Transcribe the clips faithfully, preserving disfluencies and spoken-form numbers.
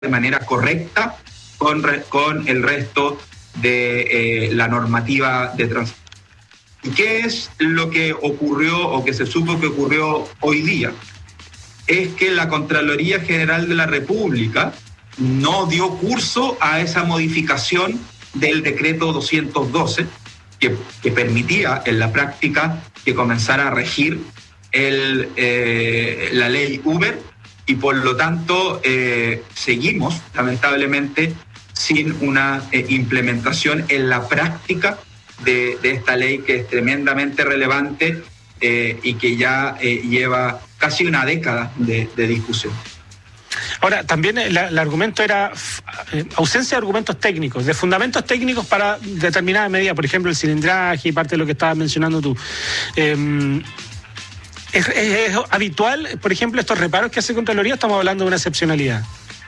de manera correcta con, re, con el resto de eh, la normativa de transporte. ¿Y qué es lo que ocurrió o que se supo que ocurrió hoy día? Es que la Contraloría General de la República no dio curso a esa modificación del decreto doscientos doce que, que permitía en la práctica que comenzara a regir el, eh, la ley Uber, y por lo tanto eh, seguimos lamentablemente sin una eh, implementación en la práctica de, de esta ley, que es tremendamente relevante eh, y que ya eh, lleva casi una década de, de discusión. Ahora, también el, el argumento era eh, ausencia de argumentos técnicos, de fundamentos técnicos para determinada medida, por ejemplo, el cilindraje y parte de lo que estabas mencionando tú. Eh, ¿es, es, ¿Es habitual, por ejemplo, estos reparos que hace Contraloría? ¿Estamos hablando de una excepcionalidad?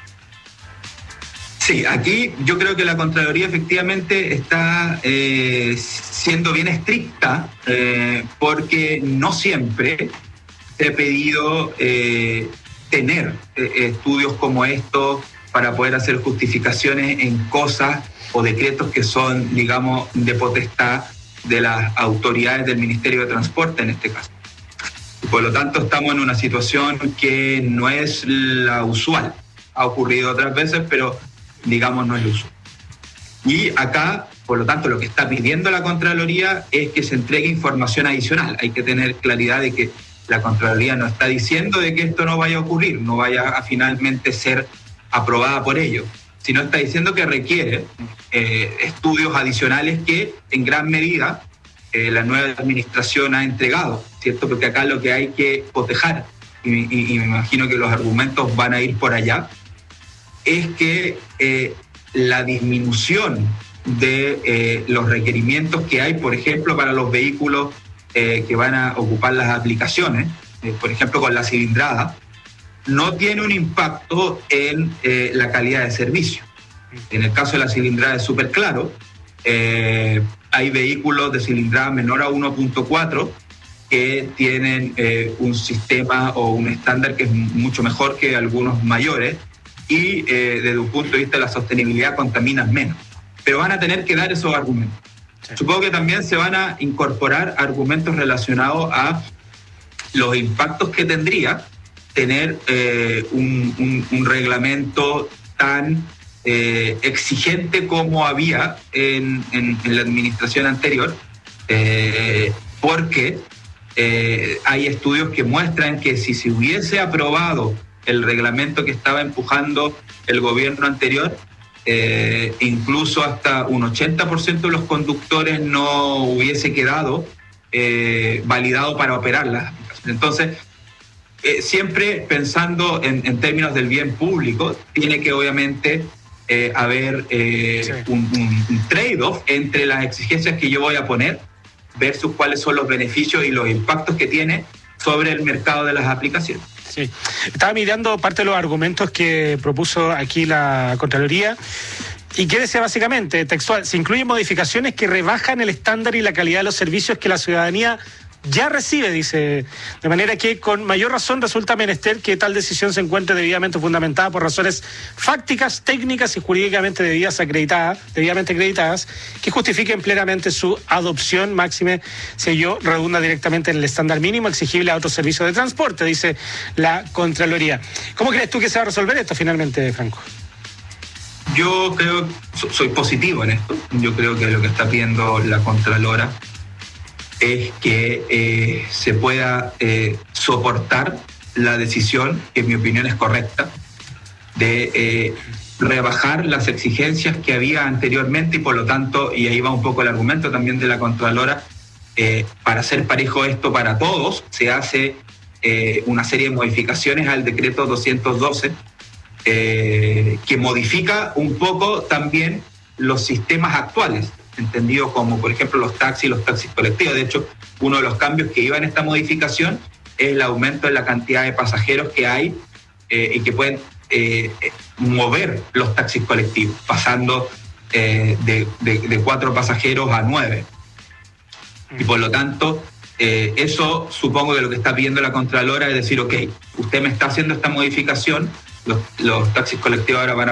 Sí, aquí yo creo que la Contraloría efectivamente está eh, siendo bien estricta eh, porque no siempre se ha pedido eh, tener eh, estudios como estos para poder hacer justificaciones en cosas o decretos que son, digamos, de potestad de las autoridades del Ministerio de Transporte en este caso. Por lo tanto, estamos en una situación que no es la usual. Ha ocurrido otras veces, pero digamos no es lo usual. Y acá, por lo tanto, lo que está pidiendo la Contraloría es que se entregue información adicional. Hay que tener claridad de que la Contraloría no está diciendo de que esto no vaya a ocurrir, no vaya a finalmente ser aprobada por ello, sino está diciendo que requiere eh, estudios adicionales que en gran medida eh, la nueva administración ha entregado, ¿cierto? Porque acá lo que hay que cotejar, y, y, y me imagino que los argumentos van a ir por allá, es que eh, la disminución de eh, los requerimientos que hay, por ejemplo, para los vehículos eh, que van a ocupar las aplicaciones, eh, por ejemplo, con la cilindrada, no tiene un impacto en eh, la calidad de servicio. En el caso de la cilindrada es súper claro. Eh, hay vehículos de cilindrada menor a uno punto cuatro que tienen eh, un sistema o un estándar que es mucho mejor que algunos mayores, y eh, desde un punto de vista de la sostenibilidad contaminan menos. Pero van a tener que dar esos argumentos. Sí. Supongo que también se van a incorporar argumentos relacionados a los impactos que tendría tener eh, un, un, un reglamento tan eh, exigente como había en, en, en la administración anterior, eh, porque eh, hay estudios que muestran que si se hubiese aprobado el reglamento que estaba empujando el gobierno anterior, eh, incluso hasta un ochenta por ciento de los conductores no hubiese quedado eh, validado para operar las aplicaciones. Entonces, eh, siempre pensando en, en términos del bien público, tiene que obviamente eh, haber eh, sí. un, un, un trade-off entre las exigencias que yo voy a poner versus cuáles son los beneficios y los impactos que tiene sobre el mercado de las aplicaciones. Sí, estaba mirando parte de los argumentos que propuso aquí la Contraloría y que decía básicamente, textual, se incluyen modificaciones que rebajan el estándar y la calidad de los servicios que la ciudadanía ya recibe, dice, de manera que con mayor razón resulta menester que tal decisión se encuentre debidamente fundamentada por razones fácticas, técnicas y jurídicamente debidas acreditadas, debidamente acreditadas, que justifiquen plenamente su adopción, máxime si ello redunda directamente en el estándar mínimo exigible a otros servicios de transporte, dice la Contraloría. ¿Cómo crees tú que se va a resolver esto finalmente, Franco? Yo creo, soy positivo en esto, yo creo que lo que está pidiendo la Contralora es que eh, se pueda eh, soportar la decisión, que en mi opinión es correcta, de eh, rebajar las exigencias que había anteriormente y por lo tanto, y ahí va un poco el argumento también de la Contralora, eh, para hacer parejo esto para todos, se hace eh, una serie de modificaciones al decreto doscientos doce eh, que modifica un poco también los sistemas actuales, entendido como, por ejemplo, los taxis, los taxis colectivos. De hecho, uno de los cambios que iba en esta modificación es el aumento en la cantidad de pasajeros que hay eh, y que pueden eh, mover los taxis colectivos, pasando eh, de, de, de cuatro pasajeros a nueve. Y por lo tanto, eh, eso supongo que lo que está pidiendo la Contralora es decir, ok, usted me está haciendo esta modificación, los, los taxis colectivos ahora van a